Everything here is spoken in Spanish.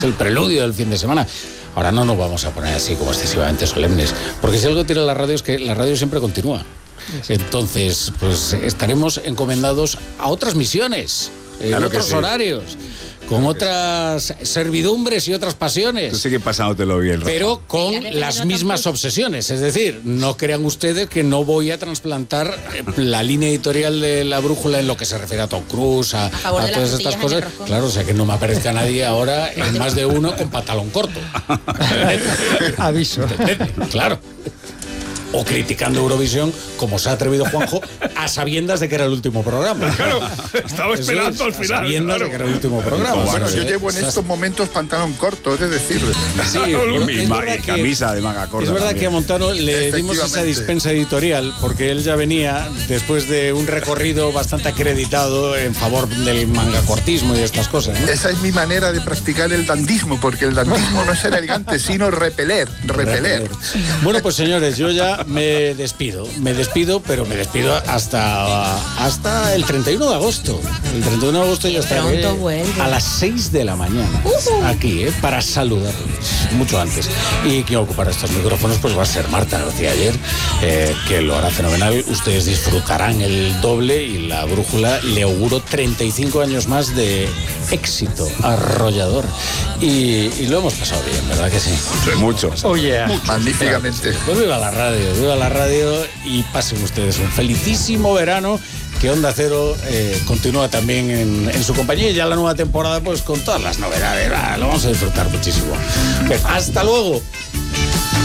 el preludio del fin de semana. Ahora no nos vamos a poner así como excesivamente solemnes, porque si algo tiene la radio es que la radio siempre continúa. Entonces, pues estaremos encomendados a otras misiones, en otros horarios, con otras servidumbres y otras pasiones. Tú sigue pasándotelo bien, Rafa. Pero con las mismas obsesiones. Es decir, no crean ustedes que no voy a trasplantar la línea editorial de La Brújula en lo que se refiere a Tom Cruise, a todas estas cosas. Claro, o sea, que no me aparezca nadie ahora en más de uno con pantalón corto. Aviso. Claro. O criticando Eurovisión, como se ha atrevido Juanjo, a sabiendas de que era el último programa. Claro, estaba esperando al final. A sabiendas de que era el último programa. Bueno, yo llevo en estos momentos pantalón corto, es decir. Sí, y camisa de manga corta. Es verdad también. que a Montano le dimos esa dispensa editorial porque él ya venía después de un recorrido bastante acreditado en favor del mangacortismo y de estas cosas, ¿no? Esa es mi manera de practicar el dandismo, porque el dandismo no es ser elegante, sino repeler. Bueno, pues señores, yo ya me despido, pero me despido hasta el 31 de agosto. El 31 de agosto yo estaré a las 6 de la mañana aquí, para saludarles mucho antes. Y quien ocupará estos micrófonos pues va a ser Marta García Aller, que lo hará fenomenal. Ustedes disfrutarán el doble y La Brújula le auguro 35 años más de éxito arrollador. Y lo hemos pasado bien, ¿verdad que sí? Mucho. Oh, yeah. Magníficamente. Pues viva la radio y pasen ustedes un felicísimo verano, que Onda Cero continúa también en su compañía, y ya la nueva temporada pues con todas las novedades. Lo vamos a disfrutar muchísimo. Hasta luego.